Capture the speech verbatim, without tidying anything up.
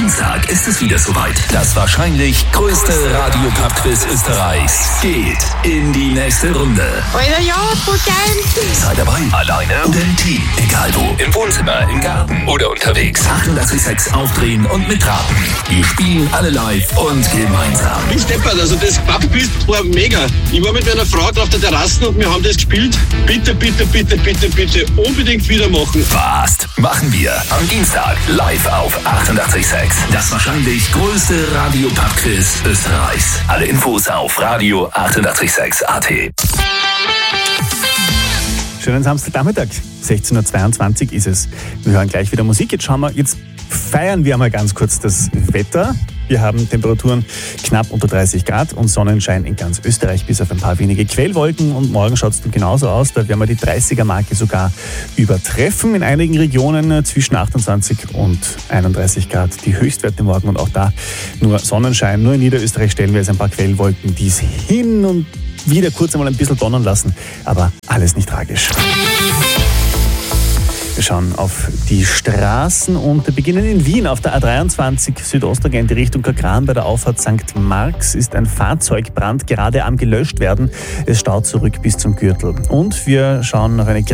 Dienstag ist es wieder soweit. Das wahrscheinlich größte Radio-Pub-Quiz Österreichs geht in die nächste Runde. Alter, ja, voll geil. Sei dabei, alleine oder im Team. Egal wo, im Wohnzimmer, im Garten oder unterwegs. achtundachtzig Komma sechs aufdrehen und mitraten. Wir spielen alle live und gemeinsam. Ich bin steppert, also das Pub-Quiz war mega. Ich war mit meiner Frau auf der Terrasse und wir haben das gespielt. Bitte, bitte, bitte, bitte, bitte unbedingt wieder machen. Fast machen wir am Dienstag live auf achtundachtzig Komma sechs. Das wahrscheinlich größte Radio-Pub-Quiz Österreichs. Alle Infos auf Radio achtundachtzig Komma sechs A T. Schönen Samstagnachmittag, sechzehn Uhr zweiundzwanzig ist es. Wir hören gleich wieder Musik. Jetzt schauen wir, jetzt feiern wir einmal ganz kurz das Wetter. Wir haben Temperaturen knapp unter dreißig Grad und Sonnenschein in ganz Österreich, bis auf ein paar wenige Quellwolken. Und morgen schaut es dann genauso aus. Da werden wir die dreißiger-Marke sogar übertreffen. In einigen Regionen zwischen achtundzwanzig und einunddreißig Grad die Höchstwerte morgen. Und auch da nur Sonnenschein. Nur in Niederösterreich stellen wir jetzt ein paar Quellwolken, die es hin und wieder kurz einmal ein bisschen donnern lassen. Aber alles nicht tragisch. Wir schauen auf die Straßen und beginnen in Wien auf der A dreiundzwanzig Südostagent in Richtung Kagran. Bei der Auffahrt Sankt Marx ist ein Fahrzeugbrand gerade am gelöscht werden. Es staut zurück bis zum Gürtel. Und wir schauen auf eine